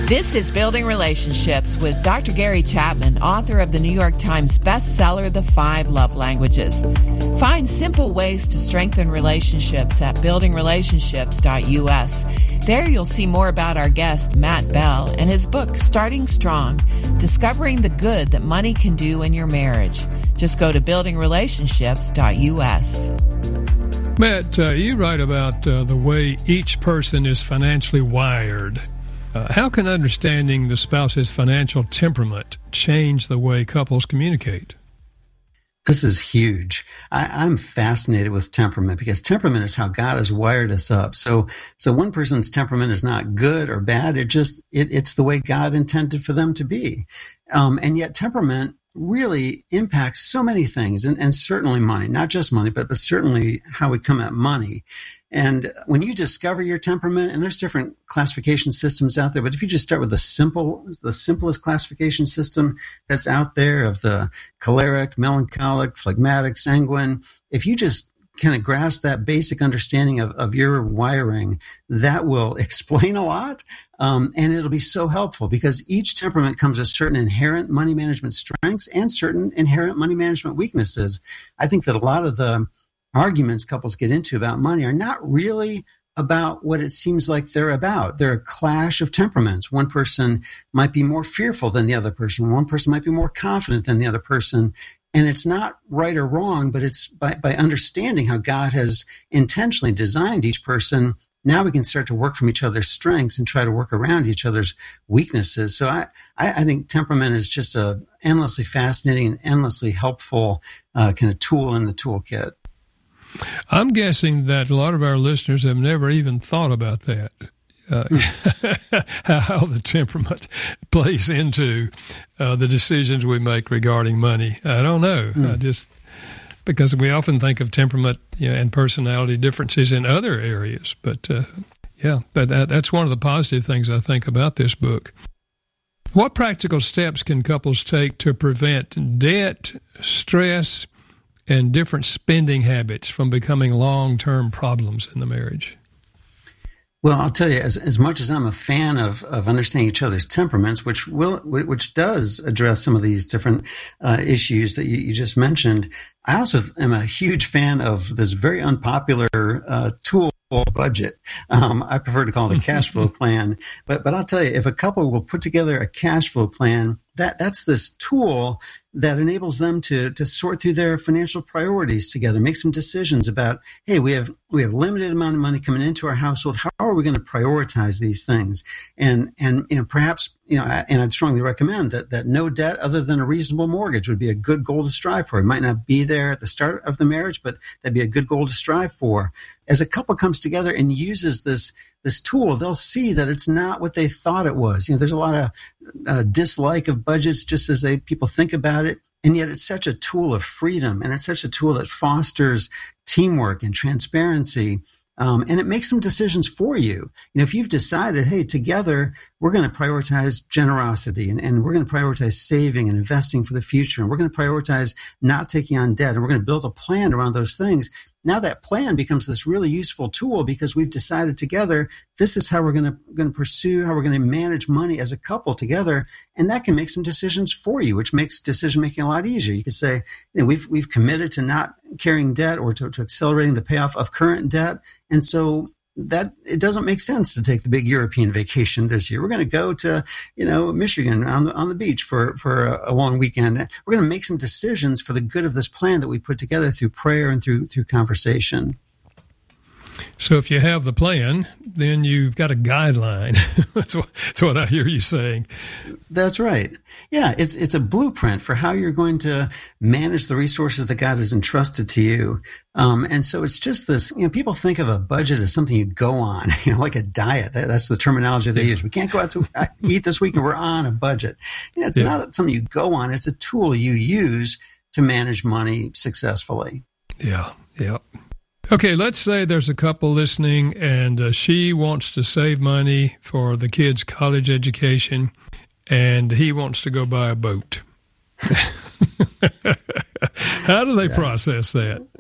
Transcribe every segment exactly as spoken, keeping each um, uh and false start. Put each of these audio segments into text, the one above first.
This is Building Relationships with Doctor Gary Chapman, author of the New York Times bestseller, The Five Love Languages. Find simple ways to strengthen relationships at building relationships dot U S. There you'll see more about our guest, Matt Bell, and his book, Starting Strong, Discovering the Good That Money Can Do in Your Marriage. Just go to building relationships dot U S. Matt, uh, you write about uh, the way each person is financially wired. Uh, how can understanding the spouse's financial temperament change the way couples communicate? This is huge. I, I'm fascinated with temperament because temperament is how God has wired us up. So, so one person's temperament is not good or bad. It just, it, it's the way God intended for them to be. Um, and yet temperament really impacts so many things, and, and certainly money, not just money, but, but certainly how we come at money. And when you discover your temperament, and there's different classification systems out there, but if you just start with the simple, the simplest classification system that's out there of the choleric, melancholic, phlegmatic, sanguine, if you just kind of grasp that basic understanding of, of your wiring, that will explain a lot. Um, and it'll be so helpful because each temperament comes with certain inherent money management strengths and certain inherent money management weaknesses. I think that a lot of the arguments couples get into about money are not really about what it seems like they're about. They're a clash of temperaments. One person might be more fearful than the other person. One person might be more confident than the other person. And it's not right or wrong, but it's by, by understanding how God has intentionally designed each person. Now we can start to work from each other's strengths and try to work around each other's weaknesses. So I, I, I think temperament is just a endlessly fascinating and endlessly helpful uh, kind of tool in the toolkit. I'm guessing that a lot of our listeners have never even thought about that, uh, how the temperament plays into uh, the decisions we make regarding money. I don't know. Mm. I just because we often think of temperament, you know, and personality differences in other areas. But, uh, yeah, that, that, that's one of the positive things I think about this book. What practical steps can couples take to prevent debt, stress, and different spending habits from becoming long-term problems in the marriage? Well, I'll tell you, as as much as I'm a fan of, of understanding each other's temperaments, which will which does address some of these different uh, issues that you, you just mentioned, I also am a huge fan of this very unpopular uh, tool, budget. Um, I prefer to call it a cash flow plan. But but I'll tell you, if a couple will put together a cash flow plan, that that's this tool that enables them to to sort through their financial priorities together, make some decisions about, hey, we have we have limited amount of money coming into our household. How are we going to prioritize these things? And and you know, perhaps, you know, and I'd strongly recommend that that no debt other than a reasonable mortgage would be a good goal to strive for. It might not be there at the start of the marriage, but that'd be a good goal to strive for. As a couple comes together and uses this this tool, they'll see that it's not what they thought it was. You know, there's a lot of uh, dislike of budgets just as they people think about it. And yet it's such a tool of freedom, and it's such a tool that fosters teamwork and transparency. Um, and it makes some decisions for you. You know, if you've decided, hey, together, we're going to prioritize generosity and, and we're going to prioritize saving and investing for the future. And we're going to prioritize not taking on debt. And we're going to build a plan around those things. Now that plan becomes this really useful tool because we've decided together, this is how we're going to, going to pursue, how we're going to manage money as a couple together. And that can make some decisions for you, which makes decision making a lot easier. You could say, you know, we've, we've committed to not carrying debt or to, to accelerating the payoff of current debt. And so that it doesn't make sense to take the big European vacation this year. We're going to go to, you know, Michigan on the, on the beach for, for a, a long weekend. We're going to make some decisions for the good of this plan that we put together through prayer and through, through conversation. So if you have the plan, then you've got a guideline. That's what, that's what I hear you saying. That's right. Yeah, it's it's a blueprint for how you're going to manage the resources that God has entrusted to you. Um, and so it's just this, you know, people think of a budget as something you go on, you know, like a diet. That, that's the terminology they use. We can't go out to eat this week and we're on a budget. You know, it's yeah. not something you go on. It's a tool you use to manage money successfully. Yeah, yeah. Okay, let's say there's a couple listening and uh, she wants to save money for the kids' college education and he wants to go buy a boat. How do they yeah. process that?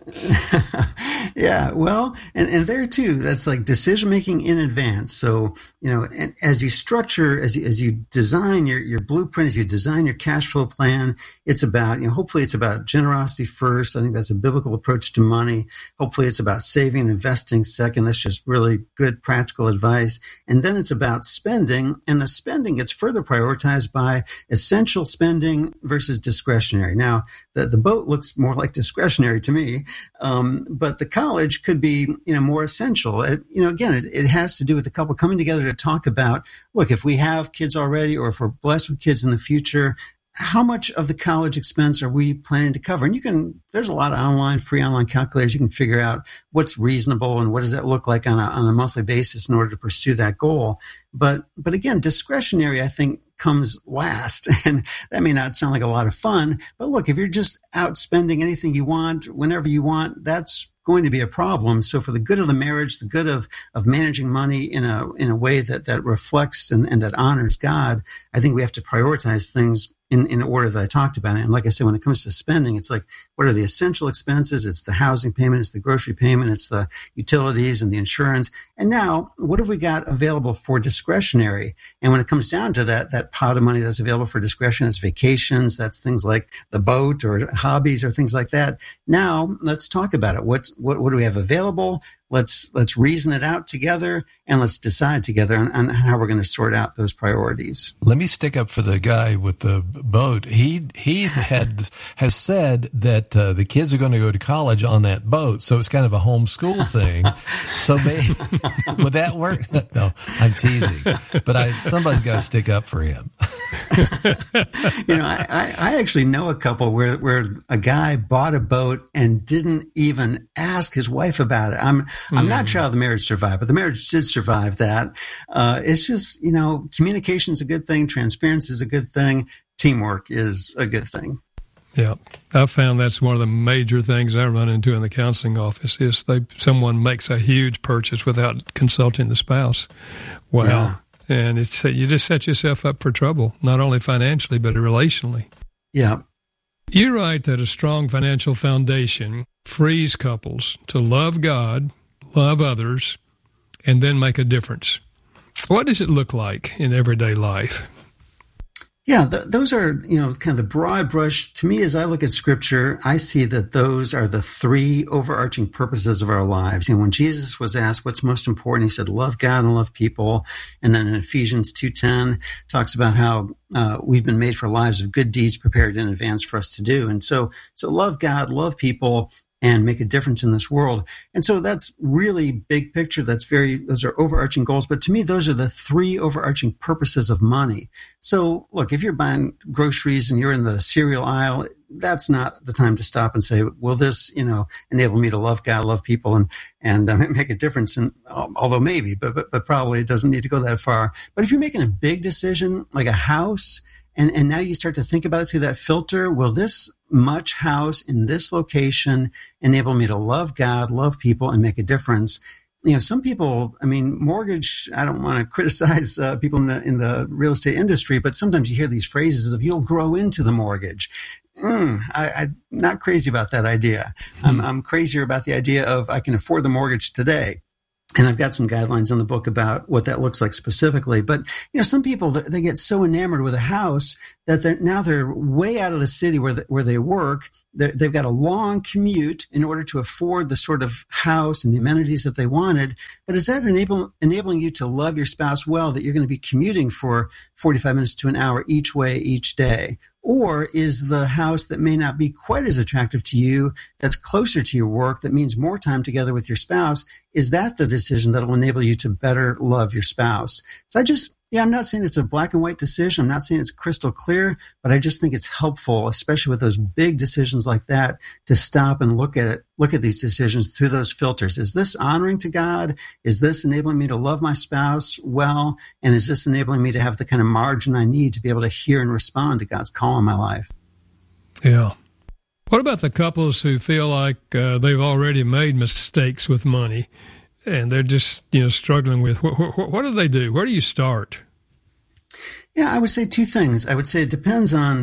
Yeah, well, and, and there too, that's like decision making in advance. So, you know, and as you structure, as you, as you design your, your blueprint, as you design your cash flow plan, it's about, you know, hopefully it's about generosity first. I think that's a biblical approach to money. Hopefully it's about saving and investing second. That's just really good practical advice. And then it's about spending, and the spending gets further prioritized by essential spending versus discretionary. Now, the, the boat looks more like discretionary to me, um, but the college could be, you know, more essential. It, you know, again, it, it has to do with the couple coming together to talk about, look, if we have kids already, or if we're blessed with kids in the future, how much of the college expense are we planning to cover? And you can, there's a lot of online, free online calculators. You can figure out what's reasonable and what does that look like on a, on a monthly basis in order to pursue that goal. But, but again, discretionary, I think, comes last. And that may not sound like a lot of fun, but look, if you're just out spending anything you want, whenever you want, that's going to be a problem. So for the good of the marriage, the good of, of managing money in a, in a way that, that reflects and, and that honors God, I think we have to prioritize things in, in the order that I talked about it. And like I said, when it comes to spending, it's like, what are the essential expenses? It's the housing payment, it's the grocery payment, it's the utilities and the insurance. And now, what have we got available for discretionary? And when it comes down to that, that pot of money that's available for discretion, that's vacations, that's things like the boat or hobbies or things like that. Now, let's talk about it. What's, what, what do we have available? Let's let's reason it out together, and let's decide together on, on how we're going to sort out those priorities. Let me stick up for the guy with the boat. He he's had has said that uh, the kids are going to go to college on that boat, so it's kind of a homeschool thing. So maybe, would that work? No, I'm teasing, but I somebody's got to stick up for him. You know, I, I, I actually know a couple where where a guy bought a boat and didn't even ask his wife about it. I'm I'm not sure how the marriage survived, but the marriage did survive that. Uh, it's just, you know, communication is a good thing. Transparency is a good thing. Teamwork is a good thing. Yeah. I've found that's one of the major things I run into in the counseling office is they someone makes a huge purchase without consulting the spouse. Wow. Yeah. And it's you just set yourself up for trouble, not only financially, but relationally. Yeah. You write that a strong financial foundation frees couples to love God, love others, and then make a difference. What does it look like in everyday life? Yeah, th- those are, you know, kind of the broad brush. To me, as I look at Scripture, I see that those are the three overarching purposes of our lives. You know, when Jesus was asked what's most important, he said, love God and love people. And then in Ephesians two ten, talks about how uh, we've been made for lives of good deeds prepared in advance for us to do. And so, so love God, love people, and make a difference in this world. And so that's really big picture. That's very, those are overarching goals. But to me, those are the three overarching purposes of money. So look, if you're buying groceries and you're in the cereal aisle, that's not the time to stop and say, will this, you know, enable me to love God, love people, and, and um, make a difference? And um, although maybe, but, but, but probably it doesn't need to go that far. But if you're making a big decision, like a house, And, and now you start to think about it through that filter. Will this much house in this location enable me to love God, love people, and make a difference? You know, some people, I mean, mortgage, I don't want to criticize uh, people in the in the real estate industry, but sometimes you hear these phrases of you'll grow into the mortgage. Mm, I, I'm not crazy about that idea. Hmm. I'm, I'm crazier about the idea of I can afford the mortgage today. And I've got some guidelines in the book about what that looks like specifically. But, you know, some people, they get so enamored with a house that they're now they're way out of the city where, the, where they work. They're, they've got a long commute in order to afford the sort of house and the amenities that they wanted. But is that enable, enabling you to love your spouse well, that you're going to be commuting for forty-five minutes to an hour each way, each day? Or is the house that may not be quite as attractive to you, that's closer to your work, that means more time together with your spouse, is that the decision that will enable you to better love your spouse? So I just, yeah, I'm not saying it's a black and white decision. I'm not saying it's crystal clear, but I just think it's helpful, especially with those big decisions like that, to stop and look at it, look at these decisions through those filters. Is this honoring to God? Is this enabling me to love my spouse well? And is this enabling me to have the kind of margin I need to be able to hear and respond to God's call in my life? Yeah. What about the couples who feel like uh, they've already made mistakes with money and they're just, you know, struggling with what, what, what do they do? Where do you start? Yeah, I would say two things. I would say it depends on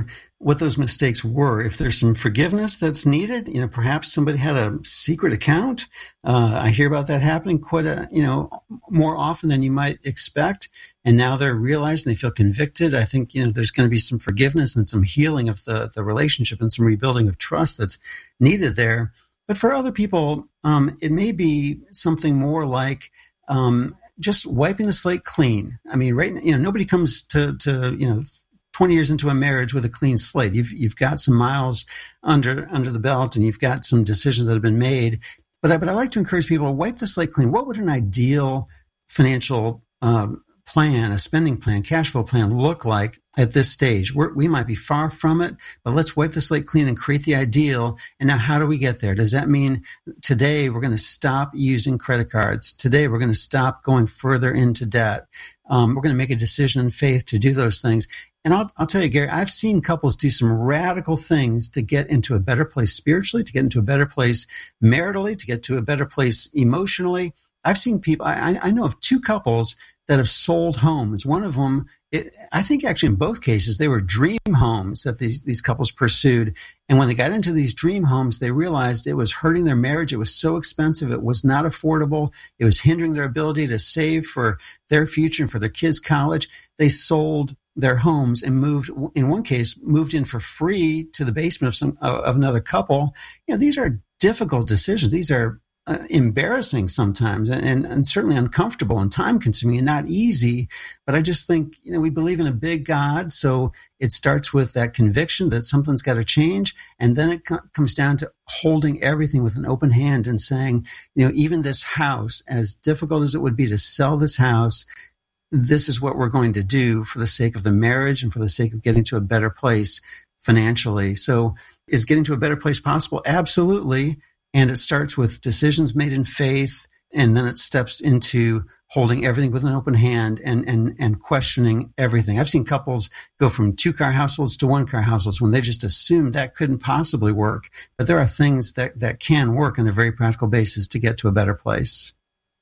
what those mistakes were. If there's some forgiveness that's needed, you know, perhaps somebody had a secret account. Uh, I hear about that happening quite a, you know, more often than you might expect. And now they're realizing they feel convicted. I think, you know, there's going to be some forgiveness and some healing of the, the relationship and some rebuilding of trust that's needed there. But for other people, um, it may be something more like, um, just wiping the slate clean. I mean, right, you know, nobody comes to, to, you know, twenty years into a marriage with a clean slate. You've, you've got some miles under, under the belt, and you've got some decisions that have been made. But I, but I like to encourage people to wipe the slate clean. What would an ideal financial, um, plan, a spending plan, cash flow plan look like at this stage? We're, we might be far from it, but let's wipe the slate clean and create the ideal. And now how do we get there? Does that mean today we're going to stop using credit cards? Today we're going to stop going further into debt. Um, we're going to make a decision in faith to do those things. And I'll, I'll tell you, Gary, I've seen couples do some radical things to get into a better place spiritually, to get into a better place maritally, to get to a better place emotionally. I've seen people, I, I know of two couples that have sold homes. One of them, it, I think actually in both cases, they were dream homes that these, these couples pursued. And when they got into these dream homes, they realized it was hurting their marriage. It was so expensive. It was not affordable. It was hindering their ability to save for their future and for their kids' college. They sold their homes and moved, in one case, moved in for free to the basement of some, of another couple. You know, these are difficult decisions. These are Uh, embarrassing sometimes and, and certainly uncomfortable and time consuming and not easy. But I just think, you know, we believe in a big God. So it starts with that conviction that something's got to change. And then it co- comes down to holding everything with an open hand and saying, you know, even this house, as difficult as it would be to sell this house, this is what we're going to do for the sake of the marriage and for the sake of getting to a better place financially. So is getting to a better place possible? Absolutely. And it starts with decisions made in faith, and then it steps into holding everything with an open hand and and and questioning everything. I've seen couples go from two-car households to one-car households when they just assumed that couldn't possibly work. But there are things that, that can work on a very practical basis to get to a better place.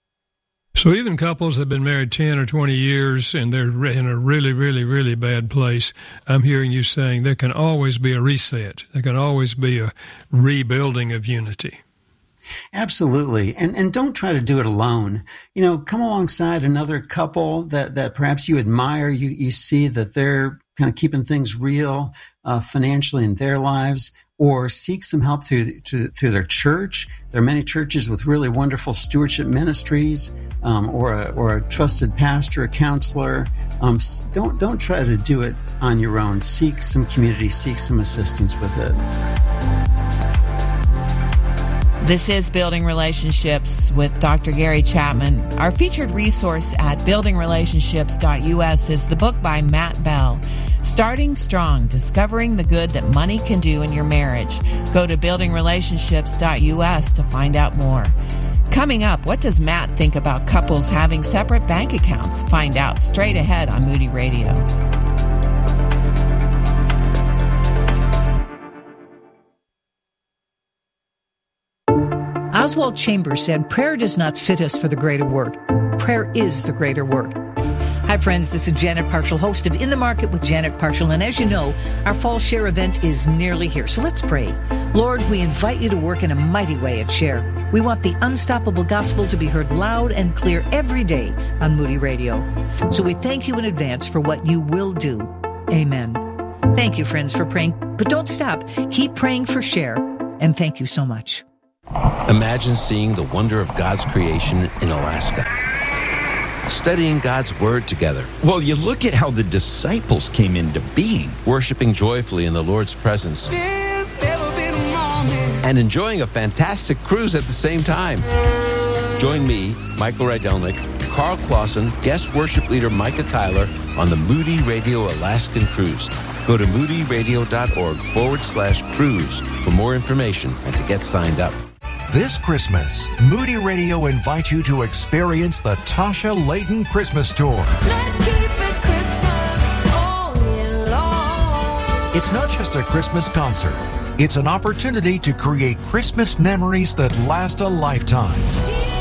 So even couples that have been married ten or twenty years and they're in a really, really, really bad place, I'm hearing you saying there can always be a reset. There can always be a rebuilding of unity. Absolutely. And and don't try to do it alone. You know, come alongside another couple that, that perhaps you admire. You, you see that they're kind of keeping things real uh, financially in their lives, or seek some help through to, through their church. There are many churches with really wonderful stewardship ministries, um, or a, or a trusted pastor, a counselor. Um, don't don't try to do it on your own. Seek some community. Seek some assistance with it. This is Building Relationships with Doctor Gary Chapman. Our featured resource at building relationships dot U S is the book by Matt Bell, Starting Strong, Discovering the Good That Money Can Do in Your Marriage. Go to building relationships dot U S to find out more. Coming up, what does Matt think about couples having separate bank accounts? Find out straight ahead on Moody Radio. Oswald Chambers said, prayer does not fit us for the greater work. Prayer is the greater work. Hi, friends. This is Janet Parshall, host of In the Market with Janet Parshall. And as you know, our Fall Share event is nearly here. So let's pray. Lord, we invite you to work in a mighty way at Share. We want the unstoppable gospel to be heard loud and clear every day on Moody Radio. So we thank you in advance for what you will do. Amen. Thank you, friends, for praying. But don't stop. Keep praying for Share. And thank you so much. Imagine seeing the wonder of God's creation in Alaska. Studying God's Word together. Well, you look at how the disciples came into being. Worshiping joyfully in the Lord's presence. There's never been a moment. And enjoying a fantastic cruise at the same time. Join me, Michael Rydelnik, Carl Clausen, guest worship leader Micah Tyler on the Moody Radio Alaskan Cruise. Go to moody radio dot org forward slash cruise for more information and to get signed up. This Christmas, Moody Radio invites you to experience the Tasha Layton Christmas Tour. Let's keep it Christmas all year long. It's not just a Christmas concert. It's an opportunity to create Christmas memories that last a lifetime.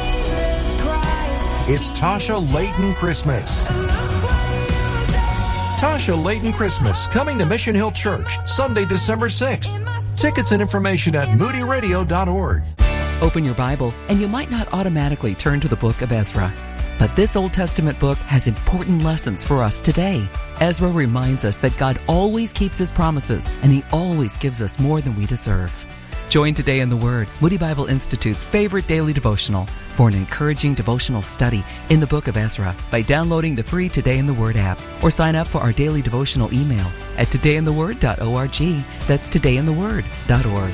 Jesus Christ. It's Tasha Layton Christmas. Tasha Layton Christmas, coming to Mission Hill Church, Sunday, December sixth. Tickets and information at moody radio dot org. Open your Bible, and you might not automatically turn to the book of Ezra. But this Old Testament book has important lessons for us today. Ezra reminds us that God always keeps His promises, and He always gives us more than we deserve. Join Today in the Word, Moody Bible Institute's favorite daily devotional, for an encouraging devotional study in the book of Ezra by downloading the free Today in the Word app, or sign up for our daily devotional email at today in the word dot org. That's today in the word dot org.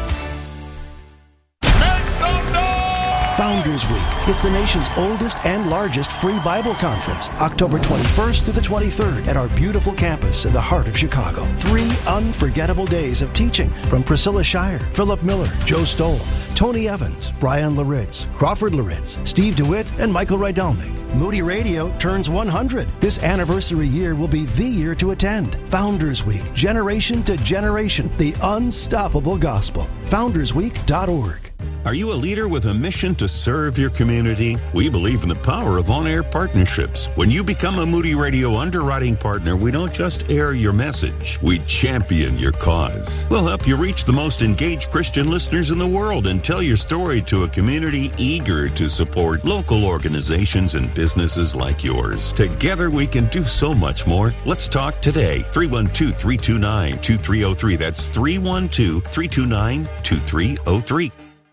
Founders Week. It's the nation's oldest and largest free Bible conference, October twenty-first through the twenty-third at our beautiful campus in the heart of Chicago. Three unforgettable days of teaching from Priscilla Shire, Philip Miller, Joe Stoll, Tony Evans, Brian Laritz, Crawford Laritz, Steve DeWitt, and Michael Rydelnik. Moody Radio turns one hundred. This anniversary year will be the year to attend. Founders Week, generation to generation, the unstoppable gospel. founders week dot org. Are you a leader with a mission to serve your community? We believe in the power of on-air partnerships. When you become a Moody Radio underwriting partner, we don't just air your message, we champion your cause. We'll help you reach the most engaged Christian listeners in the world and tell your story to a community eager to support local organizations and businesses like yours. Together we can do so much more. Let's talk today. three one two, three two nine, two three zero three. That's three one two, three two nine, two three zero three.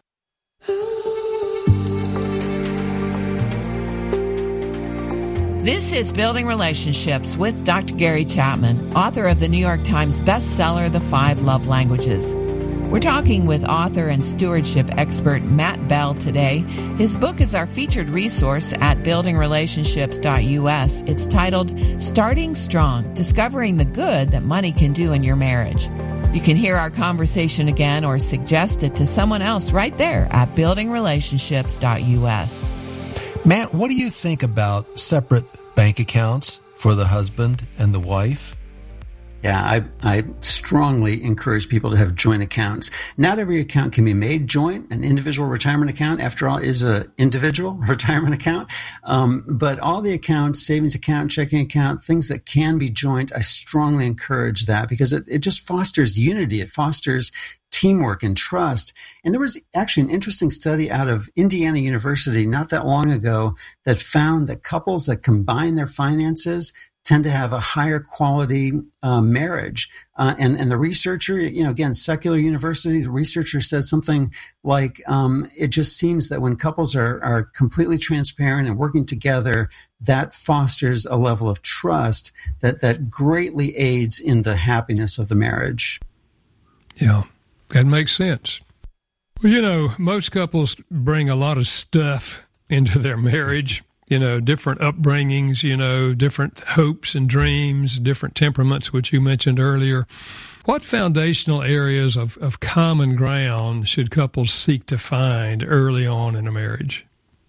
This is Building Relationships with Doctor Gary Chapman, author of the New York Times bestseller, The Five Love Languages. We're talking with author and stewardship expert Matt Bell today. His book is our featured resource at building relationships dot U S. It's titled Starting Strong, Discovering the Good That Money Can Do in Your Marriage. You can hear our conversation again or suggest it to someone else right there at building relationships dot U S. Matt, what do you think about separate bank accounts for the husband and the wife? Yeah, I, I strongly encourage people to have joint accounts. Not every account can be made joint. An individual retirement account, after all, is an individual retirement account. Um, but all the accounts, savings account, checking account, things that can be joint, I strongly encourage that because it, it just fosters unity. It fosters teamwork and trust. And there was actually an interesting study out of Indiana University not that long ago that found that couples that combine their finances tend to have a higher quality uh, marriage. Uh, and, and the researcher, you know, again, secular university, the researcher said something like, um, it just seems that when couples are, are completely transparent and working together, that fosters a level of trust that, that greatly aids in the happiness of the marriage. Yeah, that makes sense. Well, you know, most couples bring a lot of stuff into their marriage. You know, different upbringings, you know, different hopes and dreams, different temperaments, which you mentioned earlier. What foundational areas of, of common ground should couples seek to find early on in a marriage?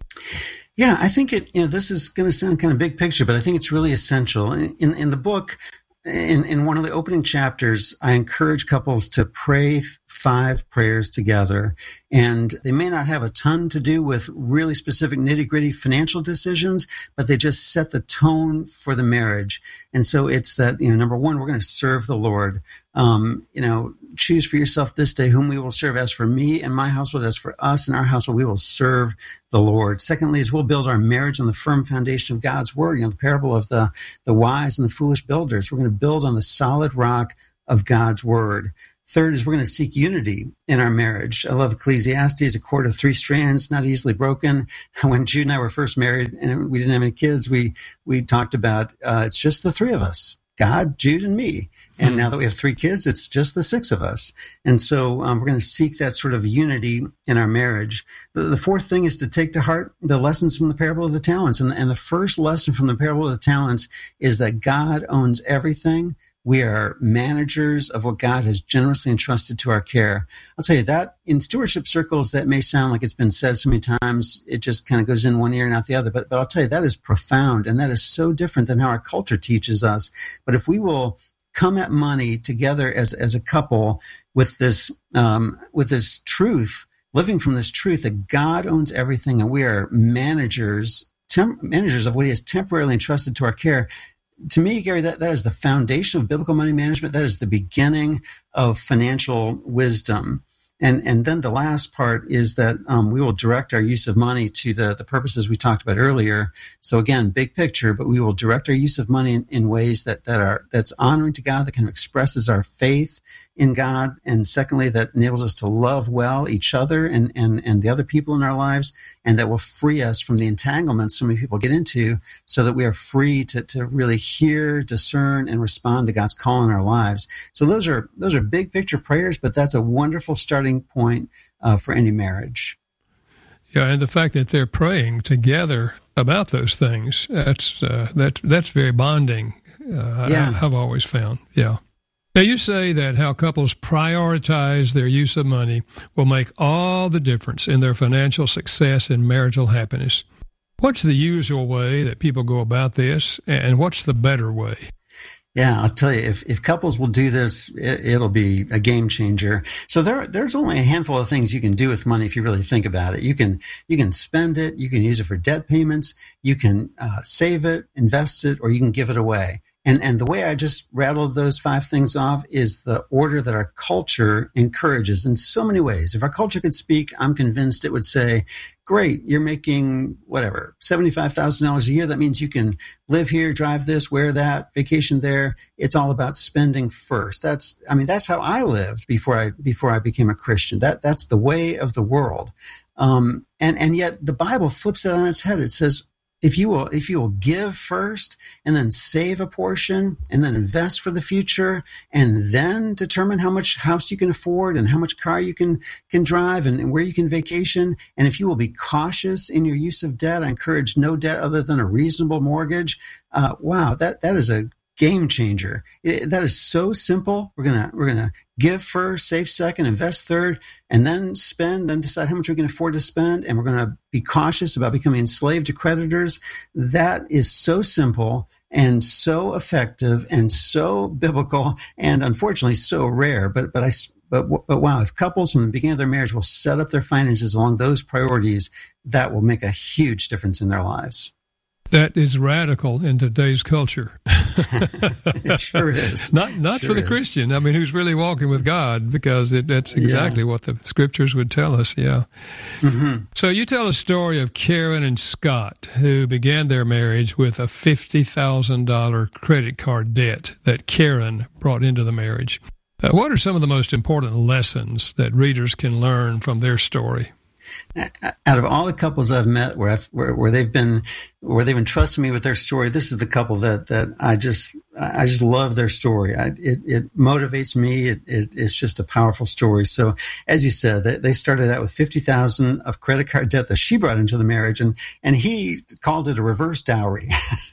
Yeah, I think it, you know, this is going to sound kind of big picture, but I think it's really essential. In, in the book, in, in one of the opening chapters, I encourage couples to pray five prayers together. And they may not have a ton to do with really specific nitty-gritty financial decisions, but they just set the tone for the marriage. And so it's that, you know, number one, we're going to serve the Lord. Um, you know, choose for yourself this day whom we will serve. As for me and my household, as for us and our household, we will serve the Lord. Secondly, is we'll build our marriage on the firm foundation of God's word. You know, the parable of the, the wise and the foolish builders. We're going to build on the solid rock of God's word. Third is we're going to seek unity in our marriage. I love Ecclesiastes, a cord of three strands, not easily broken. When Jude and I were first married and we didn't have any kids, we we talked about uh, it's just the three of us, God, Jude, and me. And mm-hmm. now that we have three kids, it's just the six of us. And so um, we're going to seek that sort of unity in our marriage. The, the fourth thing is to take to heart the lessons from the parable of the talents. And, and the first lesson from the parable of the talents is that God owns everything. We are managers of what God has generously entrusted to our care. I'll tell you that in stewardship circles, that may sound like it's been said so many times, it just kind of goes in one ear and out the other. But, but I'll tell you, that is profound. And that is so different than how our culture teaches us. But if we will come at money together as, as a couple with this, um, with this truth, living from this truth that God owns everything and we are managers, temp- managers of what he has temporarily entrusted to our care, to me, Gary, that, that is the foundation of biblical money management. That is the beginning of financial wisdom. And and then the last part is that um, we will direct our use of money to the, the purposes we talked about earlier. So again, big picture, but we will direct our use of money in, in ways that, that are that's honoring to God, that kind of expresses our faith in God. And secondly, that enables us to love well each other and, and, and the other people in our lives, and that will free us from the entanglements so many people get into, so that we are free to, to really hear, discern, and respond to God's call in our lives. So those are those are big picture prayers, but that's a wonderful starting point uh, for any marriage. Yeah, and the fact that they're praying together about those things, that's uh, that, that's very bonding, uh, yeah. I, I've always found. Yeah. Now, you say that how couples prioritize their use of money will make all the difference in their financial success and marital happiness. What's the usual way that people go about this, and what's the better way? Yeah, I'll tell you, if, if couples will do this, it, it'll be a game changer. So there, there's only a handful of things you can do with money if you really think about it. You can, you can spend it, you can use it for debt payments, you can uh, save it, invest it, or you can give it away. And and the way I just rattled those five things off is the order that our culture encourages in so many ways. If our culture could speak, I'm convinced it would say, great, you're making whatever, seventy-five thousand dollars a year. That means you can live here, drive this, wear that, vacation there. It's all about spending first. That's, I mean, that's how I lived before I before I became a Christian. That that's the way of the world. Um, and and yet the Bible flips it on its head. It says, If you will, if you will give first and then save a portion and then invest for the future and then determine how much house you can afford and how much car you can, can drive and, and where you can vacation. And if you will be cautious in your use of debt, I encourage no debt other than a reasonable mortgage. Uh, wow, that, that is a game changer. It, that is so simple. We're gonna we're gonna give first, save second, invest third, and then spend. Then decide how much we can afford to spend, and we're gonna be cautious about becoming enslaved to creditors. That is so simple and so effective and so biblical, and unfortunately so rare. But but I. But, but wow, if couples from the beginning of their marriage will set up their finances along those priorities, that will make a huge difference in their lives. That is radical in today's culture. It sure is. Not not sure for the is. Christian, I mean, who's really walking with God, because it, that's exactly yeah. what the scriptures would tell us, yeah. Mm-hmm. So you tell a story of Karen and Scott, who began their marriage with a fifty thousand dollars credit card debt that Karen brought into the marriage. Uh, what are some of the most important lessons that readers can learn from their story? Out of all the couples I've met where I've, where, where they've been where they've entrusted me with their story, this is the couple that that I just I just love their story. I, it it motivates me. It, it it's just a powerful story. So as you said, they, they started out with fifty thousand of credit card debt that she brought into the marriage, and and he called it a reverse dowry.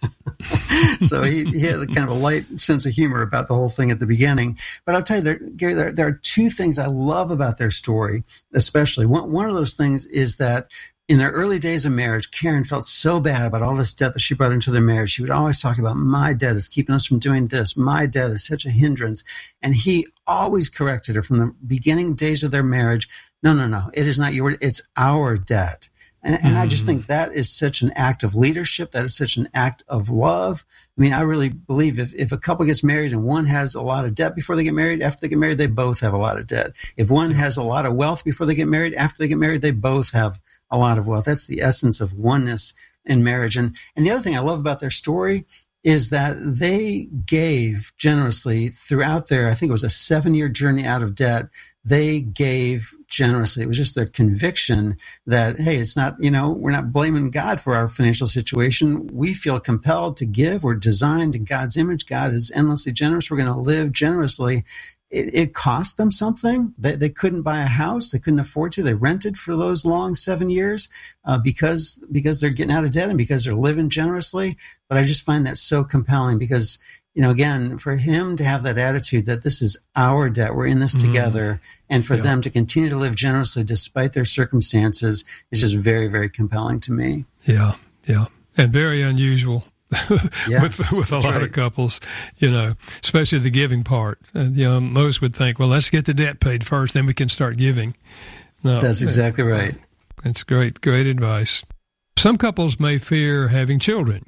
So he, he had a kind of a light sense of humor about the whole thing at the beginning. But I'll tell you, there, Gary, there, there are two things I love about their story, especially. One, one of those things is that in their early days of marriage, Karen felt so bad about all this debt that she brought into their marriage. She would always talk about, my debt is keeping us from doing this. My debt is such a hindrance. And he always corrected her from the beginning days of their marriage. No, no, no, it is not your, it's our debt. And, and mm. I just think that is such an act of leadership. That is such an act of love. I mean, I really believe if, if a couple gets married and one has a lot of debt before they get married, after they get married, they both have a lot of debt. If one has a lot of wealth before they get married, after they get married, they both have a lot of wealth. That's the essence of oneness in marriage. And, and the other thing I love about their story is that they gave generously throughout their, I think it was a seven-year journey out of debt. They gave generously. It was just their conviction that, hey, it's not, you know, we're not blaming God for our financial situation. We feel compelled to give. We're designed in God's image. God is endlessly generous. We're going to live generously. It, it cost them something. They, they couldn't buy a house. They couldn't afford to. They rented for those long seven years uh, because because they're getting out of debt and because they're living generously. But I just find that so compelling because, you know, again, for him to have that attitude that this is our debt, we're in this mm-hmm. together, and for yeah. them to continue to live generously despite their circumstances is just very, very compelling to me. Yeah, yeah, and very unusual. Yes, with with a lot right. of couples, you know, especially the giving part. Uh, you know, most would think, well, let's get the debt paid first, then we can start giving. No, that's exactly right. That's great, great advice. Some couples may fear having children.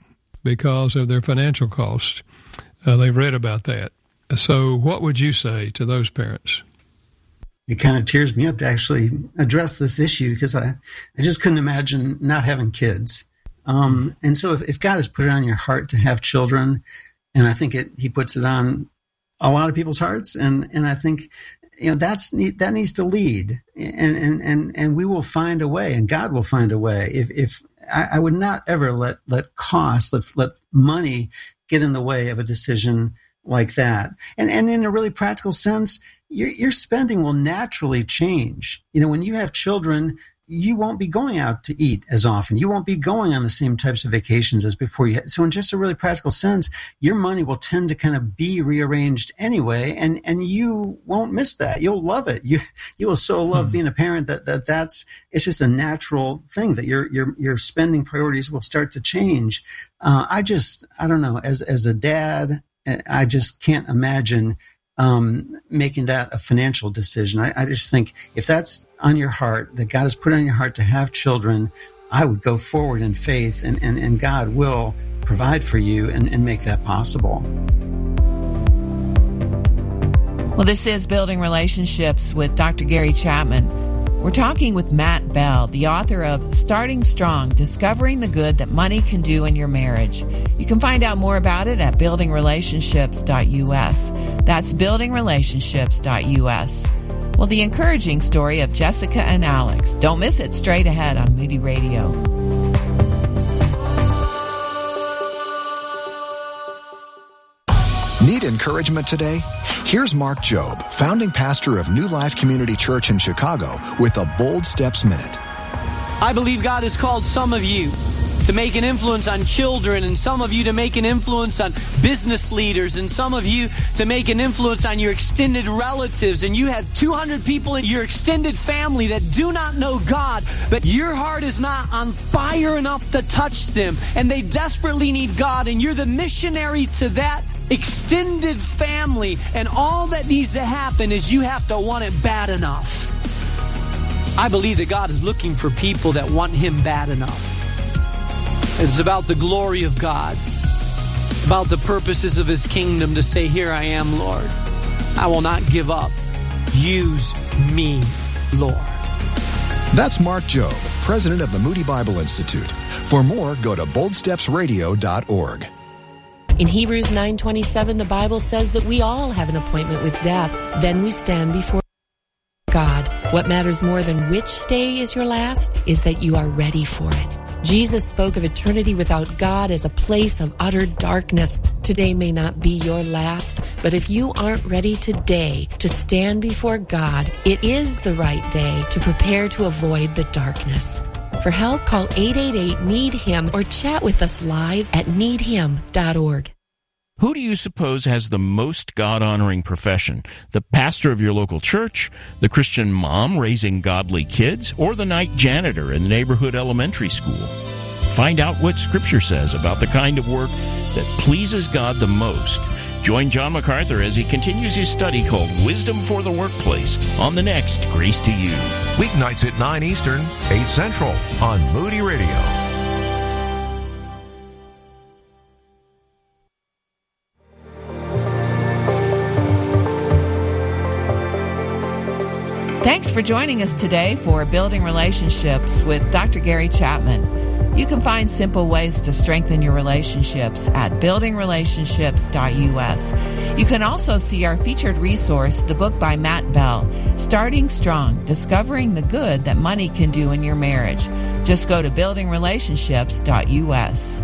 because of their financial costs. Uh, they've read about that. So what would you say to those parents? It kind of tears me up to actually address this issue because I, I just couldn't imagine not having kids. Um, and so if, if God has put it on your heart to have children, and I think it, he puts it on a lot of people's hearts, and, and I think, you know, that's that needs to lead, and, and, and, and we will find a way, and God will find a way. If, if I, I would not ever let, let cost, let, let money get in the way of a decision like that. And, and in a really practical sense, your, your spending will naturally change. You know, when you have children, you won't be going out to eat as often. You won't be going on the same types of vacations as before you had. So in just a really practical sense, your money will tend to kind of be rearranged anyway, and, and you won't miss that. You'll love it. You you will so love mm-hmm. being a parent that, that that's it's just a natural thing that your your your spending priorities will start to change. Uh, I just I don't know, as as a dad, I just can't imagine um, making that a financial decision. I, I just think if that's on your heart, that God has put on your heart to have children, I would go forward in faith, and, and, and God will provide for you and, and make that possible. Well, this is Building Relationships with Doctor Gary Chapman. We're talking with Matt Bell, the author of Starting Strong, Discovering the Good That Money Can Do in Your Marriage. You can find out more about it at building relationships dot U S. That's building relationships dot U S. Well, the encouraging story of Jessica and Alex. Don't miss it straight ahead on Moody Radio. Need encouragement today? Here's Mark Jobe, founding pastor of New Life Community Church in Chicago, with a Bold Steps Minute. I believe God has called some of you to make an influence on children, and some of you to make an influence on business leaders, and some of you to make an influence on your extended relatives. And you have two hundred people in your extended family that do not know God, but your heart is not on fire enough to touch them, and they desperately need God, and you're the missionary to that extended family, and all that needs to happen is you have to want it bad enough. I believe that God is looking for people that want Him bad enough. It's about the glory of God, about the purposes of His kingdom, to say, here I am, Lord. I will not give up. Use me, Lord. That's Mark Jobe, president of the Moody Bible Institute. For more, go to bold steps radio dot org. In Hebrews nine twenty-seven, the Bible says that we all have an appointment with death. Then we stand before God. What matters more than which day is your last is that you are ready for it. Jesus spoke of eternity without God as a place of utter darkness. Today may not be your last, but if you aren't ready today to stand before God, it is the right day to prepare to avoid the darkness. For help, call eight eight eight, need him or chat with us live at need him dot org. Who do you suppose has the most God-honoring profession? The pastor of your local church, the Christian mom raising godly kids, or the night janitor in the neighborhood elementary school? Find out what Scripture says about the kind of work that pleases God the most. Join John MacArthur as he continues his study called Wisdom for the Workplace on the next Grace to You. Weeknights at nine Eastern, eight Central on Moody Radio. Thanks for joining us today for Building Relationships with Doctor Gary Chapman. You can find simple ways to strengthen your relationships at building relationships dot U S. You can also see our featured resource, the book by Matt Bell, Starting Strong, Discovering the Good That Money Can Do in Your Marriage. Just go to building relationships dot U S.